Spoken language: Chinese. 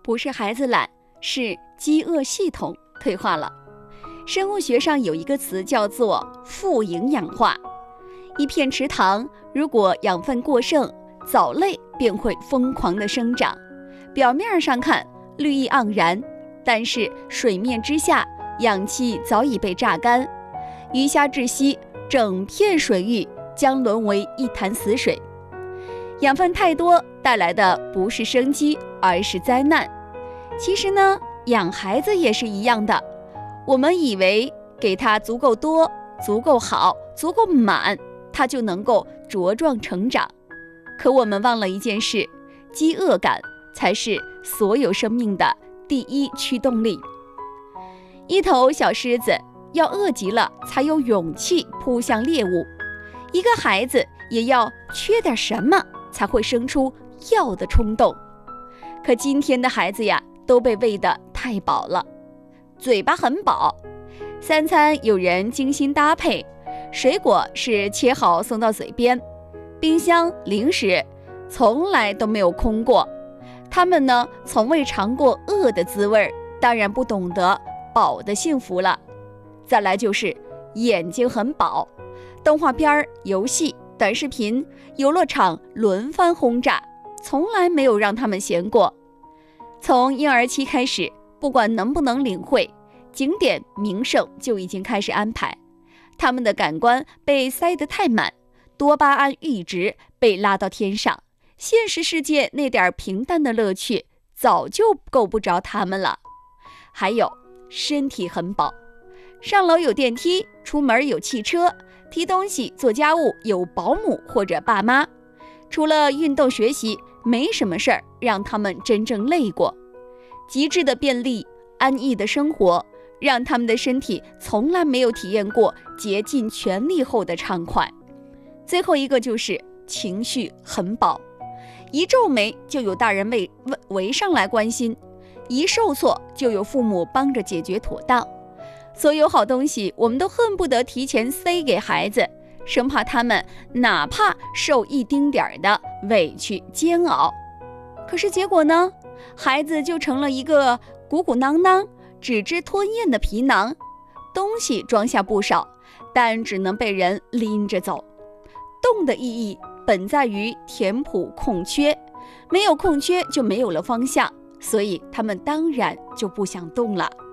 不是孩子懒，是饥饿系统退化了。生物学上有一个词叫做富营养化。一片池塘如果养分过剩，藻类便会疯狂地生长，表面上看绿意盎然，但是水面之下氧气早已被榨干，鱼虾窒息，整片水域将沦为一潭死水。养分太多带来的不是生机，而是灾难。其实呢，养孩子也是一样的，我们以为给他足够多、足够好、足够满，他就能够茁壮成长。可我们忘了一件事，饥饿感才是所有生命的第一驱动力。一头小狮子要饿极了才有勇气扑向猎物，一个孩子也要缺点什么才会生出要的冲动。可今天的孩子呀，都被喂得太饱了，嘴巴很饱，三餐有人精心搭配，水果是切好送到嘴边，冰箱零食从来都没有空过。他们呢，从未尝过饿的滋味，当然不懂得饱的幸福了。再来就是眼睛很饱，动画片、游戏、短视频、游乐场轮番轰炸，从来没有让他们闲过。从婴儿期开始，不管能不能领会，景点名胜就已经开始安排。他们的感官被塞得太满，多巴胺阈值被拉到天上，现实世界那点平淡的乐趣早就够不着他们了。还有身体很饱，上楼有电梯，出门有汽车，提东西做家务有保姆或者爸妈，除了运动学习，没什么事儿让他们真正累过。极致的便利、安逸的生活，让他们的身体从来没有体验过竭尽全力后的畅快。最后一个就是情绪很饱，一皱眉就有大人围上来关心，一受挫就有父母帮着解决妥当。所有好东西我们都恨不得提前塞给孩子，生怕他们哪怕受一丁点儿的委屈煎熬。可是结果呢，孩子就成了一个鼓鼓囊囊、只知吞咽的皮囊，东西装下不少，但只能被人拎着走。动的意义本在于填补空缺，没有空缺就没有了方向，所以他们当然就不想动了。